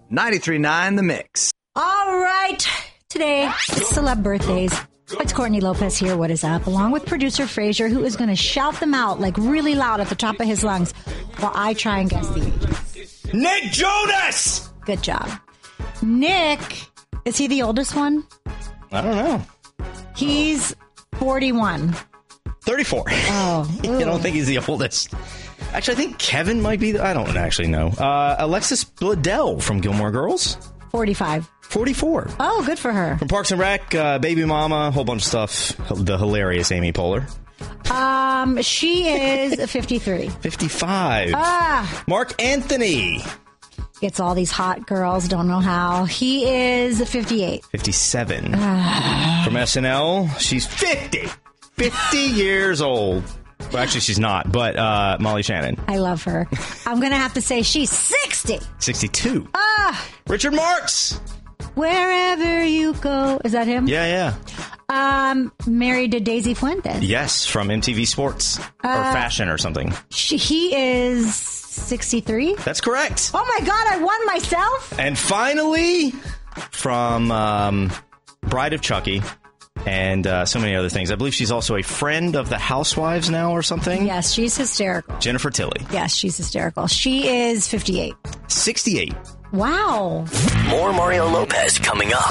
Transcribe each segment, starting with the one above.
93.9 The Mix. All right. Today, celeb birthdays. It's Courtney Lopez here. What is up? Along with producer Frazier, who is going to shout them out like really loud at the top of his lungs while I try and guess the ages. Nick Jonas! Good job. Nick, is he the oldest one? I don't know. He's 41. 34. Oh. I don't think he's the oldest. Actually, I think Kevin might be. I don't actually know. Alexis Bledel from Gilmore Girls. 45. 44. Oh, good for her. From Parks and Rec, Baby Mama, a whole bunch of stuff. The hilarious Amy Poehler. She is 53. 55. Ah. Mark Anthony. Gets all these hot girls, don't know how. He is 58. 57. From SNL, she's 50. 50 years old. Well, actually, she's not, but Molly Shannon. I love her. I'm going to have to say she's 60. 62. Ah. Richard Marx. Wherever you go. Is that him? Yeah. Married to Daisy Fuentes. Yes, from MTV Sports. Or Fashion or something. He is 63. That's correct. Oh my God, I won myself. And finally, from Bride of Chucky. And so many other things. I believe she's also a friend of the Housewives now or something. Yes, she's hysterical. Jennifer Tilly. Yes, she's hysterical. She is 58. 68. Wow. More Mario Lopez coming up.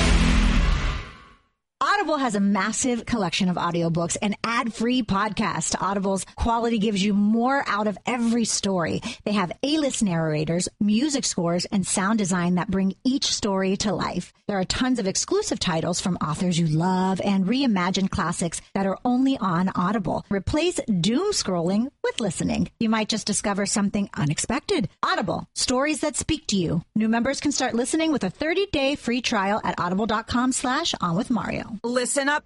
Audible has a massive collection of audiobooks and ad-free podcasts. Audible's quality gives you more out of every story. They have A-list narrators, music scores, and sound design that bring each story to life. There are tons of exclusive titles from authors you love and reimagined classics that are only on Audible. Replace doom scrolling with listening. You might just discover something unexpected. Audible, stories that speak to you. New members can start listening with a 30-day free trial at audible.com/onwithmario. Listen up,